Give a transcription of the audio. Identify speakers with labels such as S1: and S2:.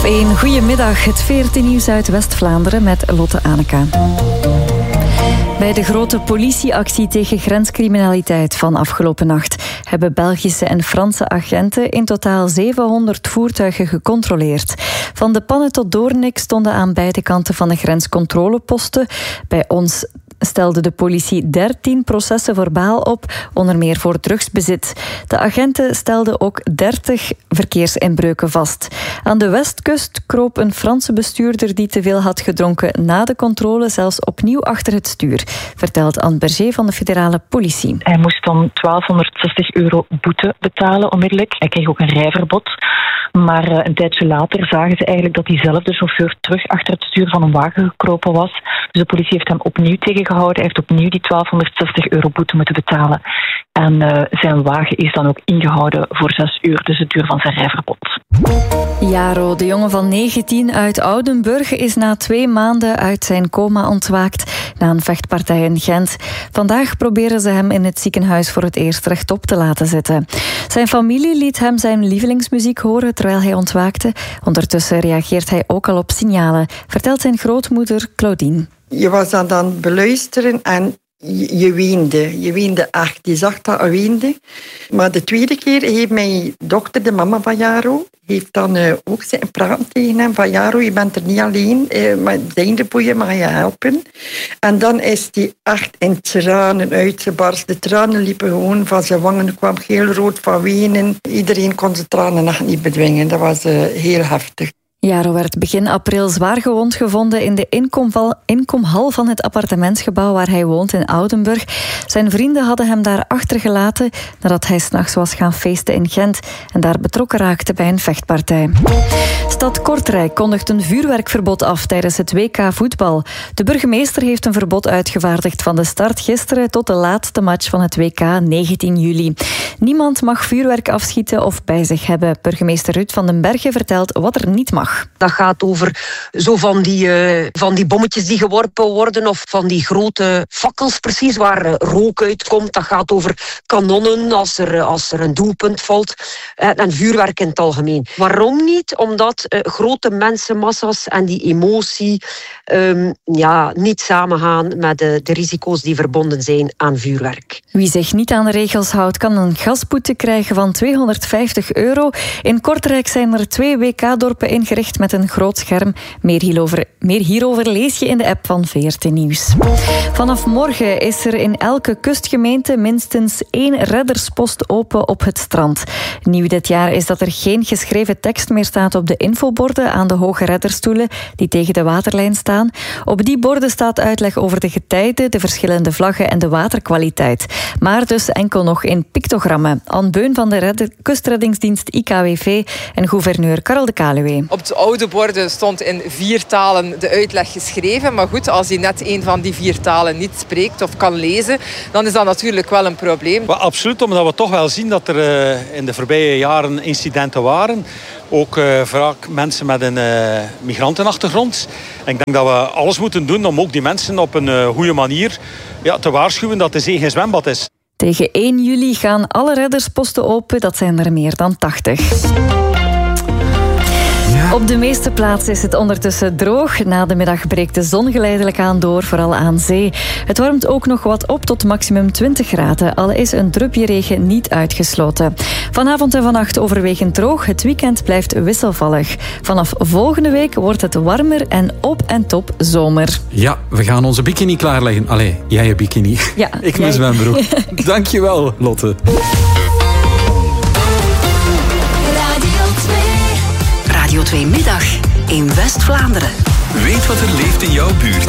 S1: 1:30. Goedemiddag, het VRT-nieuws uit West-Vlaanderen met Lotte Anneka. Bij de grote politieactie tegen grenscriminaliteit van afgelopen nacht hebben Belgische en Franse agenten in totaal 700 voertuigen gecontroleerd. Van De Panne tot Doornik stonden aan beide kanten van de grenscontroleposten. Bij ons stelde de politie 13 processen verbaal op, onder meer voor drugsbezit. De agenten stelden ook 30 verkeersinbreuken vast. Aan de westkust kroop een Franse bestuurder die te veel had gedronken na de controle zelfs opnieuw achter het stuur, vertelt Anne Berger van de federale politie.
S2: Hij moest dan €1260 boete betalen onmiddellijk. Hij kreeg ook een rijverbod. Maar een tijdje later zagen ze eigenlijk dat diezelfde chauffeur terug achter het stuur van een wagen gekropen was. Dus de politie heeft hem opnieuw tegengehouden. Hij heeft opnieuw die €1260 boete moeten betalen. En zijn wagen is dan ook ingehouden voor 6 uur, dus het duur van zijn rijverbod.
S1: Jaro, de jongen van 19 uit Oudenburg, is na 2 maanden uit zijn coma ontwaakt na een vechtpartij in Gent. Vandaag proberen ze hem in het ziekenhuis voor het eerst rechtop te laten zitten. Zijn familie liet hem zijn lievelingsmuziek horen terwijl hij ontwaakte. Ondertussen reageert hij ook al op signalen, vertelt zijn grootmoeder Claudine.
S3: Je was dat aan het beluisteren en je weende. Je weende echt. Je zag dat je weende. Maar de tweede keer heeft mijn dochter, de mama van Jaro, heeft dan ook zitten praten tegen hem van Jaro, je bent er niet alleen, maar de boeien mag je helpen. En dan is hij echt in tranen uitgebarst. De tranen liepen gewoon van zijn wangen. Er kwam heel rood van wenen. Iedereen kon zijn tranen echt niet bedwingen. Dat was heel heftig.
S1: Jaro werd begin april zwaar gewond gevonden in de inkomhal van het appartementsgebouw waar hij woont in Oudenburg. Zijn vrienden hadden hem daar achtergelaten nadat hij 's nachts was gaan feesten in Gent en daar betrokken raakte bij een vechtpartij. Stad Kortrijk kondigt een vuurwerkverbod af tijdens het WK voetbal. De burgemeester heeft een verbod uitgevaardigd van de start gisteren tot de laatste match van het WK 19 juli. Niemand mag vuurwerk afschieten of bij zich hebben. Burgemeester Ruud van den Berge vertelt wat er niet mag.
S4: Dat gaat over zo van die bommetjes die geworpen worden of van die grote fakkels precies waar rook uitkomt. Dat gaat over kanonnen als er een doelpunt valt en vuurwerk in het algemeen. Waarom niet? Omdat grote mensenmassa's en die emotie niet samengaan met de risico's die verbonden zijn aan vuurwerk.
S1: Wie zich niet aan de regels houdt kan een gasboete krijgen van €250. In Kortrijk zijn er 2 WK-dorpen ingericht met een groot scherm. Meer hierover lees je in de app van VRT Nieuws. Vanaf morgen is er in elke kustgemeente minstens 1 redderspost open op het strand. Nieuw dit jaar is dat er geen geschreven tekst meer staat op de infoborden aan de hoge redderstoelen die tegen de waterlijn staan. Op die borden staat uitleg over de getijden, de verschillende vlaggen en de waterkwaliteit. Maar dus enkel nog in pictogrammen. Anne Beun van de kustreddingsdienst IKWV en gouverneur Karel de Kaluwe.
S5: Op de oude borden stond in 4 talen de uitleg geschreven. Maar goed, als je net een van die 4 talen niet spreekt of kan lezen, dan is dat natuurlijk wel een probleem.
S6: Maar absoluut, omdat we toch wel zien dat er in de voorbije jaren incidenten waren. Ook vaak mensen met een migrantenachtergrond. En ik denk dat we alles moeten doen om ook die mensen op een goede manier te waarschuwen dat de zee geen zwembad is.
S1: Tegen 1 juli gaan alle reddersposten open. Dat zijn er meer dan 80. Op de meeste plaatsen is het ondertussen droog. Na de middag breekt de zon geleidelijk aan door, vooral aan zee. Het warmt ook nog wat op tot maximum 20 graden, al is een drupje regen niet uitgesloten. Vanavond en vannacht overwegend droog. Het weekend blijft wisselvallig. Vanaf volgende week wordt het warmer en op en top zomer.
S7: Ja, we gaan onze bikini klaarleggen. Allee, jij je bikini.
S1: Ja,
S7: ik mijn zwembroek. Dankjewel, Lotte.
S8: Radio 2 Middag in West-Vlaanderen.
S9: Weet wat er leeft in jouw buurt.